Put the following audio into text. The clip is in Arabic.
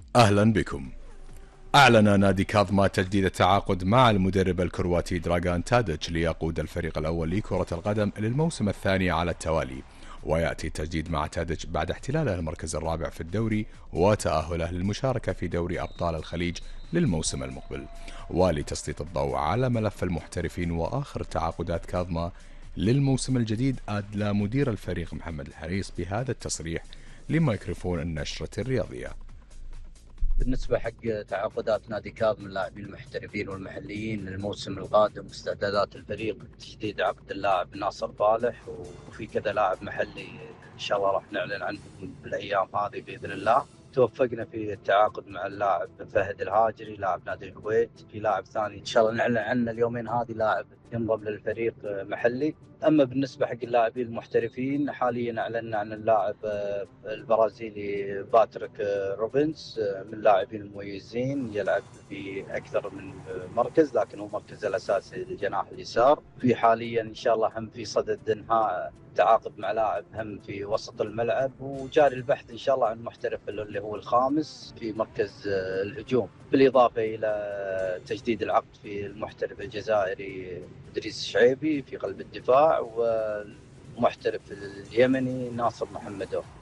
أهلا بكم. أعلن نادي كاظمة تجديد التعاقد مع المدرب الكرواتي دراغان تاديتش ليقود الفريق الأول لكرة القدم للموسم الثاني على التوالي، ويأتي التجديد مع تاديتش بعد احتلاله المركز الرابع في الدوري وتأهله للمشاركة في دوري أبطال الخليج للموسم المقبل. ولتسليط الضوء على ملف المحترفين وآخر تعاقدات كاظمة للموسم الجديد، أدلى مدير الفريق محمد الحريص بهذا التصريح لميكروفون النشرة الرياضية. بالنسبة حق تعاقدات نادي كاظم اللاعبين المحترفين والمحليين للموسم القادم واستعدادات الفريق تجديد عقد اللاعب ناصر فالح، وفي كذا لاعب محلي إن شاء الله راح نعلن عنهم بالأيام هذه بإذن الله. توفقنا في التعاقد مع اللاعب فهد الهاجري لاعب نادي الكويت، في لاعب ثاني إن شاء الله نعلن عنه اليومين هذه لاعب ينضم للفريق محلي. أما بالنسبة حق اللاعبين المحترفين حاليا أعلنا عن اللاعب البرازيلي باتريك روبنز، من اللاعبين المميزين، يلعب في أكثر من مركز لكن هو مركزه الأساسي الجناح اليسار. في حاليا إن شاء الله هم في صدد إنهاء تعاقد مع لاعب هم في وسط الملعب، وجاري البحث إن شاء الله عن محترف اللي هو الخامس في مركز الهجوم، بالإضافة إلى تجديد العقد في المحترف الجزائري إدريس الشعيبي في قلب الدفاع، والمحترف اليمني ناصر محمدوف.